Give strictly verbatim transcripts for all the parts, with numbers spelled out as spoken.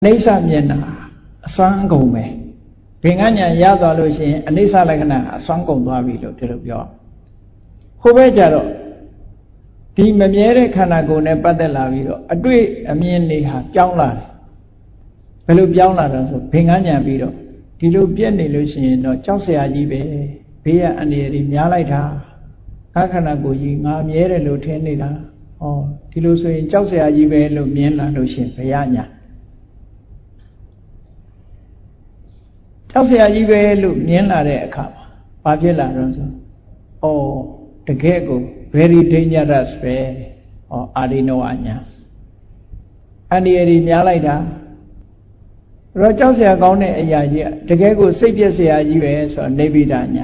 အိဋ္ဌမျက်နှာအစွမ်းကုန်ပဲဘင်္ဂညာရသွားလို့ရှိရင်အနိစ္စလက္ခဏာအစွမ်းကုန်သွားပြီလို့ဒီလိုပြောဟိုဘက်ကျတော့ဒီမမြဲတဲ့ခန္ဓာကိုယ်နဲ့ပတ်သက်လာပြီးတော့အတွေ့အမြင်တွေဟာပြောင်းလာတယ်ဘယ်လိုပြောင်းလာတော့ဆိုဘင်္ဂညာပြီးတော့ဒီလိုပြက်နေလို့ရှိရင်တော့ကြောက်เสียကြီးပဲဘေးရအန္တရာယ်တွေများလိုက်တာခါခန္ဓာကိုယ်ကြီးငါမြဲတယ်လို့ထင်နေတာဟောဒီလိုဆိုရင်ကြောက်เสียကြီးပဲလို့မြင်လာလို့ရှိရင်ဘယညာကြောက်เสียကြီးပဲလို့မြင်လာတဲ့အခါမှာဘာဖြစ်လာတော့ဆိုအော်တကယ်ကို very dangerous ပဲဟောအာရိနောအညာအန္တရာယ်ကြီးများလိုက်တာတော့ကြောက်เสียကောင်းတဲ့အရာကြီးတကယ်ကိုစိတ်ပြည့်เสียကြီးပဲဆိုတော့နေဗိဒညာ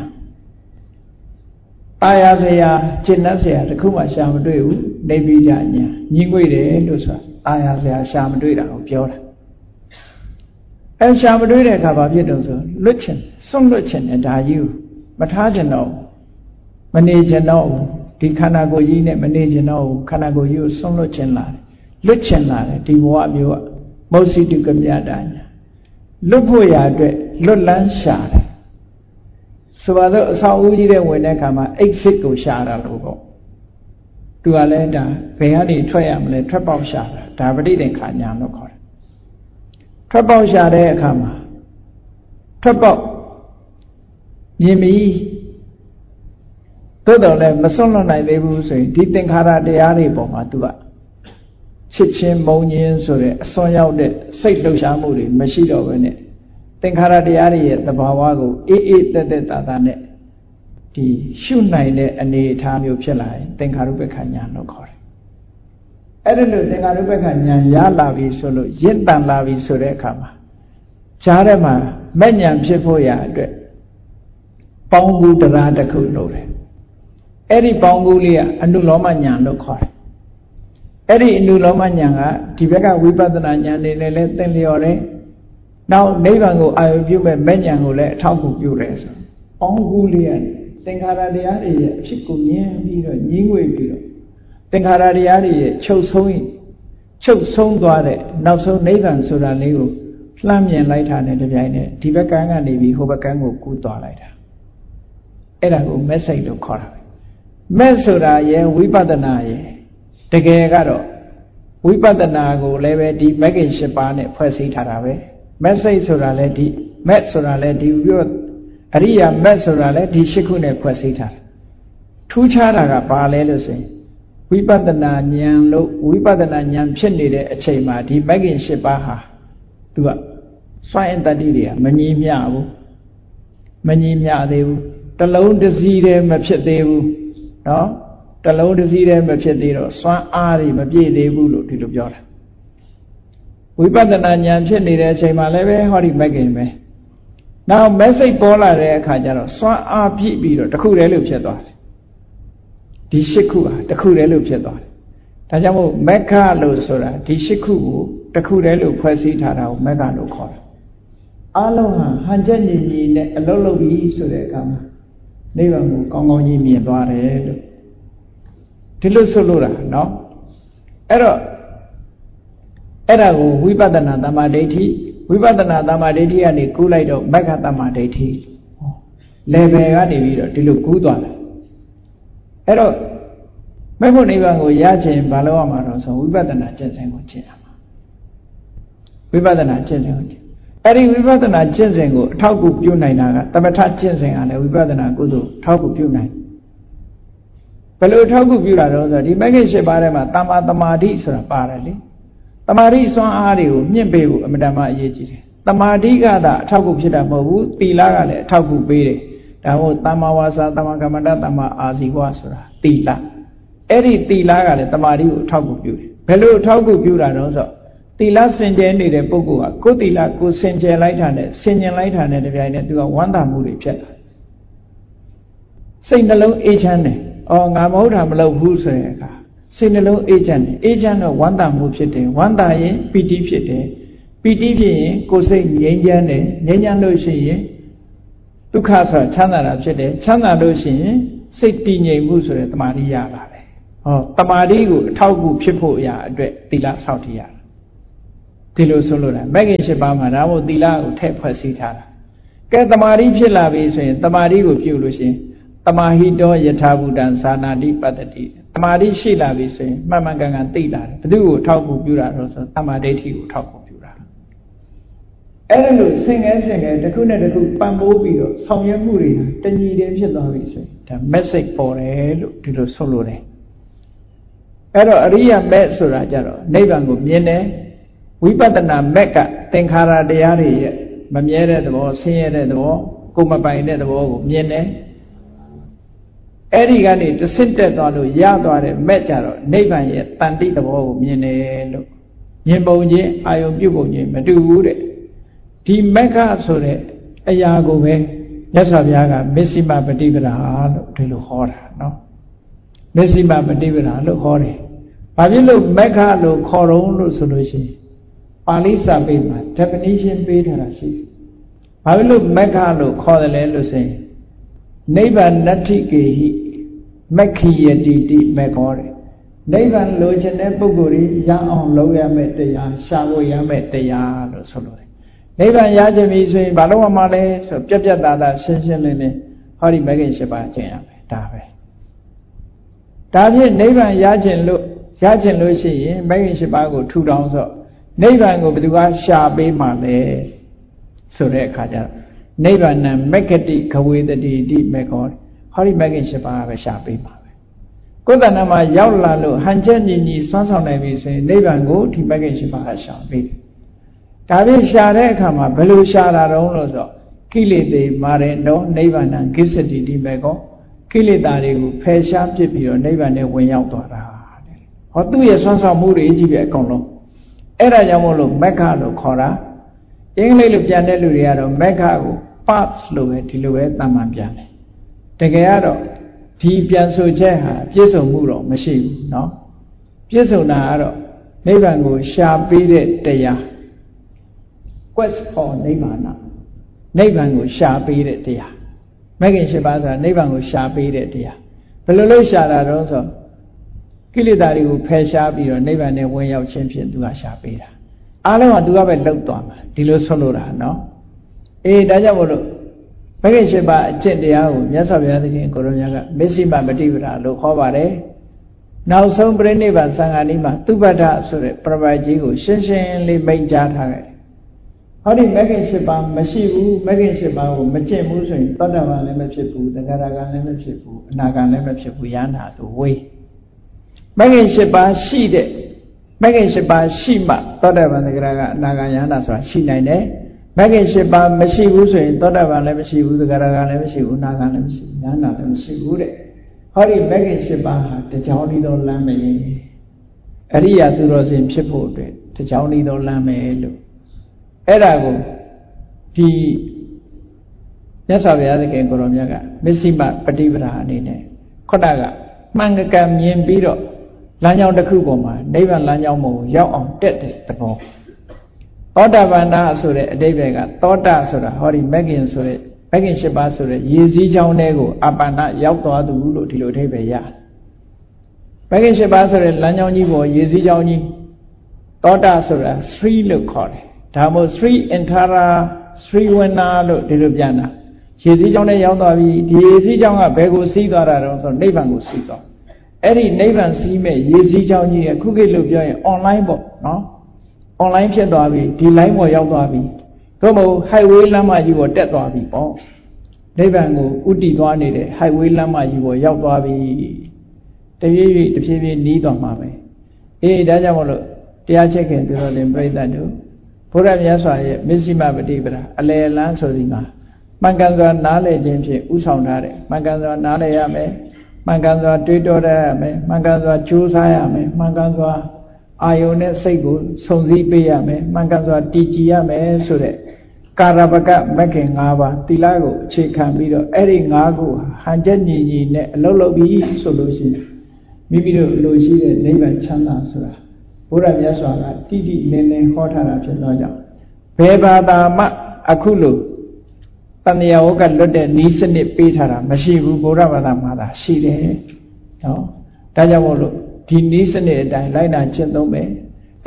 တာယာเสียจิตနှက်เสียတခုမှရှာမတွေ့ဘူးနေဗိဒညာညင်းငွေတယ်လို့ဆိုတာတာယာเสียရှာမတွေ့တာကိုပြောတာအဲရှာမတွေ့တဲ့အခါဘာဖြစ်တော့ဆိုလွတ်ချင်စွန့်လွတ်ချင်တဲ့ဒါကြီးကိုမထားချင်တော့မနေချင်တော့ဒီခန္ဓာကိုယ်ကြီးနဲ့မနေချင်တော့ခန္ဓာကိုယ်ကြီးကိုစွန့်လွတ်ချင်လာတယ်လွတ်ချင်လာတယ်ဒီဘဝမျိုးကမௌစီတုကမြတ်တာညာလွတ်ဖို့ရအတွက်လွတ်လန်းရှာတယ်ဆိုပါတော့အဆောက်အဦကြီးတဲ့ဝင်တဲ့အခါမှာ exit ကိုရှာတာလို့ပေါ့သူကလည်းဒါဘယ်ကနေထွက်ရမလဲထွက်ပေါက်ရှာတာဒါပဋိသင်္ခါညာလို့ခေါ်တယ်ထွက်ပေါက်ရှာတဲ့အခါမှာထွက်ပေါက်မြင်ပြီသို့တော်လည်းမစွန့်လွတ်နိုင်သေးဘူးဆိုရင်ဒီသင်္ခါရတရားတွေပေါ်မှာသူကချစ်ချင်းမုန်းခြင်းဆိုတဲ့အစွန်းရောက်တဲ့စိတ်လှုပ်ရှားမှုတွေမရှိတော့ဘဲနဲ့သင်္ခါရတရားတွေရဲ့သဘာဝကိုအေးအေးတက်တက်တာတာနဲ့ဒီရှုနိုင်တဲ့အနေအထားမျိုးဖြစ်လာရင်သင်္ခါရုပ္ပခဏညာလို့ခေါ်တယ်အဲ့ဒါလို့သင်္ခါရုပ္ပခဏညာရလာပြီဆိုလို့ရင့်တန်လာပြီဆိုတဲ့အခါမှာဈာထဲမှာမဲ့ညာဖြစ်ဖို့ရအတွက်ပေါင်းကူတရားတစ်ခုလို့တယ်အဲ့ဒီပေါင်းကူလေးကအနုလောမညာလို့ခေါ်တယ်အဲ့ဒီအနုလောမညာကဒီဘက်ကဝိပဿနာညာနေနဲ့လည်းသင်လျော်တယ်နောက်နိဗ္ဗာန်ကိုအာရုံပြုမဲ့မဲ့ညာကိုလည်းအထောက်အကူပြုတယ်ဆိုပေါင်းကူလေးကသင်္ခါရတရားတွေရဲ့အဖြစ်ကိုမြင်ပြီးတော့ညှင်းငွေပြီးတော့သင်္ခါရတရားတွေရဲ့ချုပ်ဆုံးချုပ်ဆုံးသွားတဲ့နောက်ဆုံးနိဗ္ဗာန်ဆိုတာလေးကိုလှမ်းမြင်လိုက်တာနဲ့တပြိုင်နက်ဒီဘက်ကန်းကနေပြီးဟိုဘက်ကန်းကိုကူးသွားလိုက်တာအဲ့ဒါကိုမက်စိတ်လို့ခေါ်တာပဲမက်ဆိုတာရဲ့ဝိပဿနာရဲ့တကယ်ကတော့ဝိပဿနာကိုလည်းပဲဒီမဂ္ဂင်၈ပါးနဲ့ဖွဲ့စည်းထားတာပဲမက်စိတ်ဆိုတာလည်းဒီမက်ဆိုတာလည်းဒီပြီးတော့အရိယာမက်ဆိုတာလည်းဒီ၈ခုနဲ့ဖွဲ့စည်းထားတယ်ထူးခြားတာကဘာလဲလို့ဆိုရင်ဝိပဿနာဉာဏ်လို့ဝိပဿနာဉာဏ်ဖြစ်နေတဲ့အချိန်မှာဒီမဂ္ဂင်၈ပါးဟာသူကစွန့်အင်တတိတွေကမညီမျှဘူးမညီမျှသေးဘူးတလုံးတစ်စီးတည်းမဖြစ်သေးဘူးနော်တလုံးတစ်စီးတည်းမဖြစ်သေးတော့စွမ်းအားတွေမပြည့်သေးဘူးလို့ဒီလိုပြောတာဝိပဿနာဉာဏ်ဖြစ်နေတဲ့အချိန်မှာလည်းပဲဟောဒီမဂ္ဂင်ပဲနောက် message ပေါ်လာတဲ့အခါကျတော့စွမ်းအားပြည့်ပြီးတော့တခုတည်းလို့ဖြစ်သွားတယ်ဒီရှစ်ခုဟာတခုတည်းလို့ဖြစ်သွားတယ်ဒါကြောင့်မို့မက္ခလို့ဆိုတာဒီရှစ်ခုကိုတခုတည်းလို့ဖွဲ့စည်းထားတာကိုမက္ခလို့ခေါ်တယ်အားလုံးဟာဟန်ချက်ညီညီနဲ့အလုံးလုံးပြီးဆိုတဲ့အခါမှာနိဗ္ဗာန်ကိုကောင်းကောင်းကြီးမြင်သွားတယ်လို့ဒီလိုဆိုလို့တာနော်အဲ့တော့အဲ့ဒါကိုဝိပဿနာသမ္မာဒိဋ္ဌိဝိပဿနာသမ္မာဒိဋ္ဌိကနေကူးလိုက်တော့မက္ခသမ္မာဒိဋ္ဌိ level ကနေပြီးတော့ဒီလိုကူးသွားတယ်အဲ့တော့မဲ့ဖို့နိဗ္ဗာန်ကိုရချင်ဘာလို့ရမှာတော့ဆိုဝိပဿနာကျင့်စဉ်ကိုကျင့်ရမှာဝိပဿနာကျင့်စဉ်ကိုကျင့်အဲ့ဒီဝိပဿနာကျင့်စဉ်ကိုအထောက်အကူပြုနိုင်တာကသမထကျင့်စဉ်ကလည်းဝိပဿနာကုသိုလ်ထောက်ကူပြုနိုင်ဘယ်လိုထောက်ကူပြုတာတော့ဆိုဒီမဂ္ဂင်၈ပါးထဲမှာတမ္မာသမာဓိဆိုတာပါတယ်လေတမာဓိစွမ်းအားတွေကိုမြင့်ပေးဖို့အမြဲတမ်းအရေးကြီးတယ်တမာဓိကသာအထောက်ကူဖြစ်တာမဟုတ်ဘူးသီလကလည်းအထောက်ကူပေးတယ်ဒါမို့တမ္မာဝါစာတမ္မာကမ္မန္တတမ္မာအာဇီဝဆိုတာသီလအဲ့ဒီသီလကလည်းတမာဓိကိုအထောက်ကူပြုတယ်ဘယ်လိုအထောက်ကူပြုတာတော့ဆိုသီလစင်ကြယ်နေတဲ့ပုဂ္ဂိုလ်ကကိုယ်သီလကိုစင်ကြယ်လိုက်တာနဲ့ဆင်ញင်လိုက်တာနဲ့တပြိုင်နက်သူကဝမ်းသာမှုတွေဖြစ်တာစိတ်နှလုံးအေးချမ်းတယ်အော်ငါမဟုတ်တာမလုပ်ဘူးဆိုတဲ့အခါစိတ်နှလုံးအေးချမ်းတယ်အေးချမ်းတော့ဝမ်းသာမှုဖြစ်တယ်ဝမ်းသာရင်ပီတိဖြစ်တယ်ပီတိဖြစ်ရင်ကိုယ်စိတ်ငြိမ်းချမ်းတယ်ငြိမ်းချမ်းလို့ရှိရင်ဒုက္ခဆိုတာချမ်းသာတာဖြစ်တယ်ချမ်းသာလို့ရှိရင်စိတ်တည်ငြိမ်မှုဆိုတဲ့တမာတိရလာတယ်ဟောတမာတိကိုအထောက်အကူဖြစ်ဖို့အရာအတွက်သီလဆောက်တည်ရတဒီလိုဆိုလို့လားမဂ္ဂင်၈ပါးမှာဒါမို့သီလကိုထည့်ဖွဲ့စည်းထားတာကဲတမာတိဖြစ်လာပြီဆိုရင်တမာတိကိုပြုလို့ရှိရင်တမာဟိတောယထာဘူတံသာနာတိပတ္တတိတမာတိရှိလာပြီဆိုရင်မှန်မှန်ကန်ကန်သိလာတယ်ဘယ်သူကိုထောက်ကူပြုတာတော့ဆိုတမာဒိဋ္ဌိကိုထောက်ကူပြုတာအဲ့ဒါလို့ဆင်ငယ်ဆင်ငယ်တစ်ခုနဲ့တစ်ခုပံ့ပိုးပြီးတော့ဆောင်ရွက်မှုတွေတညီတည်းဖြစ်သွားပြီဆိုရင်ဒါ message ပေါ်တယ်လို့ဒီလိုဆိုလို့တယ်အဲ့တော့အရိယာမက်ဆိုတာကြတော့နိဗ္ဗာန်ကိုမြင်တယ်ဝိပဿနာမက်ကသင်္ခါရတရားတွေရဲ့မမြဲတဲ့သဘောဆင်းရဲတဲ့သဘောကိုယ်မပိုင်တဲ့သဘောကိုမြင်တယ်အဲ့ဒီကနေတဆင့်တက်သွားလို့ရသွားတဲ့မက်ကြတော့နိဗ္ဗာန်ရဲ့တန်တိသဘောကိုမြင်တယ်လို့မြင်ပုံချင်းအာယုံပြုပုံချင်းမတူဘူးတဲ့ဒီမက္ခဆိုတဲ့အရာကိုပဲမြတ်စွာဘုရားကမစ္စည်းမပฏิပဒါလို့ဒီလိုဟောတာနော်မစ္စည်းမပฏิပဒါလို့ဟောတယ်ဘာဖြစ်လို့မက္ခလို့ခေါ်တော့လို့ဆိုလို့ရှိရင်ပါဠိစာပေမှာ definition ပေးထားတာရှိတယ်ဘာဖြစ်လို့မက္ခလို့ခေါ်တယ်လဲလို့ဆိုရင်နိဗ္ဗာန်နတ္ထိကေဟိမက္ခိယတိတိမက္ခောတယ်နိဗ္ဗာန်လိုချင်တဲ့ပုဂ္ဂိုလ်ကြီးရအောင်လုပ်ရမယ့်တရားရှာဖို့ရမယ့်တရားလို့ဆိုလို့တယ်နိဗ္ဗာန်ရခြင်းပြီဆိုရင်ဘာလို့မှမလဲဆိုပြက်ပြက်သားသားရှင်းရှင်းလင်းလင်းဟောဒီမဂ္ဂင်၈ပါးကျင့်ရမယ်ဒါပဲဒါဖြင့်နိဗ္ဗာန်ရခြင်းလို့ရခြင်းလို့ရှိရင်မဂ္ဂင်၈ပါးကိုထူထောင်ဆိုနိဗ္ဗာန်ကိုဘယ်သူကရှာပေးမှလဲဆိုတဲ့အခါကျတော့နိဗ္ဗာန်မက္ခတိခဝေတတိတိမေခောဟောဒီမဂ္ဂင်၈ပါးပဲရှာပေးမှာပဲကိုယ်တဏ္ဍာမှာရောက်လာလို့ဟန်ချက်ညီညီစွမ်းဆောင်နိုင်ပြီဆိုရင်နိဗ္ဗာန်ကိုဒီမဂ္ဂင်၈ပါးကရှာပေးတယ်ဒါဖြင့်ရှာတဲ့အခါမှာဘယ်လိုရှာတာတုံးလို့ဆိုကိလေသေမာရေနောနိဗ္ဗာန်ကိစ္စတိတိမေခောကိလေသာတွေကိုဖယ်ရှားပြစ်ပြီးတော့နိဗ္ဗာန်နဲ့ဝင်ရောက်သွားတာတဲ့ဟောသူ့ရဲ့စွမ်းဆောင်မှုတွေကြီးပဲအကုန်လုံးအဲ့ဒါကြောင့်မို့လို့မက္ခလို့ခေါ်တာအင်္ဂလိပ်လိုပြန်တဲ့လူတွေကတော့မက္ခကို path လို့ပဲဒီလိုပဲတမန်ပြန်တယ်တကယ်ကတော့ဒီပြန်ဆိုချက်ဟာပြည့်စုံမှုတော့မရှိဘူးเนาะပြည့်စုံတာကတော့နိဗ္ဗာန်ကိုရှာပေးတဲ့တရား quest for နိဗ္ဗာန်နိဗ္ဗာန်ကိုရှာပေးတဲ့တရားမဂ္ဂင်၈ပါးဆိုတာနိဗ္ဗာန်ကိုရှာပေးတဲ့တရားဘယ်လိုလုပ်ရှာတာတော့ဆိုကိလေသာတွေကိုဖယ်ရှားပြီးတော့နိဗ္ဗာန်နဲ့ဝင်ရောက်ခြင်းဖြင့်သူကရှာပေးတာအားလုံးကသူကပဲလှုပ်သွားမှာဒီလိုဆွလို့တာနော်အေးဒါကြောင့်မို့လို့မဂ္ဂင်၈ပါးအကျင့်တရားကိုမြတ်စွာဘုရားသခင်ကိုရောမြတ်ကမစ္စည်းမပฏิပဒါလို့ခေါ်ပါတယ်နောက်ဆုံးပြိဋိဘံသံဃာနီးမှာသူပ္ပတ္ထဆိုတဲ့ပြပိုက်ကြီးကိုရှင်းရှင်းလေးမိန့်ကြားထားခဲ့တယ်ဟောဒီမဂ္ဂင်၈ပါးမရှိဘူးမဂ္ဂင်၈ပါးကိုမကျင့်ဘူးဆိုရင်သောတာပန်လည်းမဖြစ်ဘူးသဂရဂံလည်းမဖြစ်ဘူးအနာဂံလည်းမဖြစ်ဘူးယန္တာဆိုဝေးမဂ္ဂင်၈ပါးရှိတဲ့မဂ္ဂင်၈ပါးရှိမှသောတာပန်သဂရဂံအနာဂံယန္တာဆိုတာရှိနိုင်တယ်မဂ္ဂင်၈ပါးမရှိဘူးဆိုရင်သောတာပန်လည်းမရှိဘူးသဂရဂံလည်းမရှိဘူးအနာဂံလည်းမရှိဘူးယန္တာလည်းမရှိဘူးတဲ့ဟောဒီမဂ္ဂင်၈ပါးဟာတကြောင်းဒီသောလမ်းမယ်အရိယာသူတော်စင်ဖြစ်ဖို့အတွက်တကြောင်းဒီသောလမ်းမယ်လို့အဲ့ဒါကိုဒီမြတ်စွာဘုရားသခင်ကိုရောမြတ်ကမစ္စည်းမပฏิပဒါအနေနဲ့ခုနကမှန်ကန်မြင်ပြီးတော့လမ်းကြောင်းတစ်ခုပေါ်မှာနိဗ္ဗာန်လမ်းကြောင်းပေါ်ကိုရောက်အောင်တက်တဲ့သဘောသောတာပန်နာဆိုတဲ့အတိပ္ပယ်ကသောတာဆိုတာဟောဒီမဂ္ဂင်ဆိုတဲ့မဂ္ဂင်၈ပါးဆိုတဲ့ရေစည်းချောင်းတွေကိုအပန္နရောက်သွားသူလို့ဒီလိုအဓိပ္ပာယ်ရတယ်မဂ္ဂင်၈ပါးဆိုတဲ့လမ်းကြောင်းကြီးပေါ်ရေစည်းချောင်းကြီးသောတာဆိုတာသရီလို့ခေါ်တယ်ဒါမို့သရီအင်ထာရာသရီဝနာလို့ဒီလိုပြန်တာရေစည်းချောင်းနဲ့ရောက်သွားပြီဒီရေစည်းချောင်းကဘယ်ကိုစီးသွားတာတော့ဆိုနိဗ္ဗာန်ကိုစီးသွားအဲ့ဒီနိဗ္ဗာန်စီးမဲ့ရေစည်းချောင်းကြီးအခုခေတ်လို့ပြောရင် online ပေါ့နော် online ဖြစ်သွားပြီဒီ line ပေါ်ရောက်သွားပြီသို့မဟုတ် highway လမ်းမကြီးပေါ်တက်သွားပြီပေါ့နိဗ္ဗာန်ကိုဥတည်သွားနေတဲ့ highway လမ်းမကြီးပေါ်ရောက်သွားပြီတဖြည်းဖြည်းတဖြည်းဖြည်းနီးသွားမှာပဲအေးဒါကြောင့်မလို့တရားချက်ခင်ပြောတယ်ပြိဿတ်တို့ဘုရားမြတ်စွာရဲ့မစ္စည်းမပฏิပဒါအလယ်လန်းဆိုဒီမှာမှန်ကန်စွာနားလည်ခြင်းဖြင့်ဥဆောင်ထားတယ်မှန်ကန်စွာနားလည်ရမယ်မှန်ကန်စွာတွေးတောတတ်ရမယ်မှန်ကန်စွာကြိုးစားရမယ်မှန်ကန်စွာအာယုန်နဲ့စိတ်ကိုစုံစည်းပေးရမယ်မှန်ကန်စွာတည်ကြည်ရမယ်ဆိုတဲ့ကာရပကမဂ္ဂင်၅ပါးသီလကိုအခြေခံပြီးတော့အဲ့ဒီ၅ခုဟန်ချက်ညီညီနဲ့အလုပ်လုပ်ပြီးဆိုလို့ရှိရင်မိမိတို့လိုရှိတဲ့နိဗ္ဗာန်ချမ်းသာဆိုတာဘုရားမြတ်စွာကတိတိလင်းလင်းဟောထားတာဖြစ်သောကြောင့်ဘယ်ဘာသာမှအခုလို့တဏှာဝကလွတ်တဲ့ဤစနစ်ပေးထားတာမရှိဘူးဘုရားဘာသာမှာသာရှိတယ်နော်ဒါကြောင့်မို့လို့ဒီဤစနစ်အတိုင်းလိုက်နာကျင့်သုံးမယ်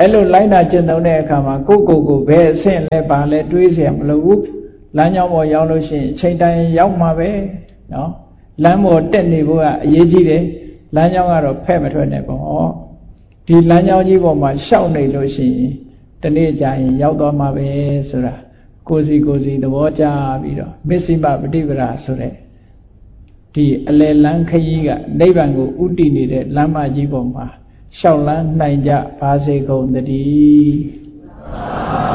အဲ့လိုလိုက်နာကျင့်သုံးတဲ့အခါမှာကိုယ့်ကိုယ်ကိုဘယ်အဆင့်လဲပါလဲတွေးเสียမလို့ဘူးလမ်းကြောင်းပေါ်ရောက်လို့ရှိရင်အချိန်တိုင်းရောက်မှာပဲနော်လမ်းပေါ်တက်နေဖို့ကအရေးကြီးတယ်လမ်းကြောင်းကတော့ဖဲ့မထွက်နဲ့ပေါ့ဒီလမ်းကြောင်းကြီးပေါ်မှာရှောက်နေလို့ရှိရင်တနေ့ကျရင်ရောက်သွားမှာပဲဆိုတာကိုယ်စီကိုယ်စီသဘောကျပြီးတော့မစ္စိမပฏิပဒါဆိုတဲ့ဒီအလယ်လမ်းခရီးကနိဗ္ဗာန်ကိုဥတည်နေတဲ့လမ်းမကြီးပေါ်မှာရှောက်လန်းနိုင်ကြပါစေကုန်သတည်း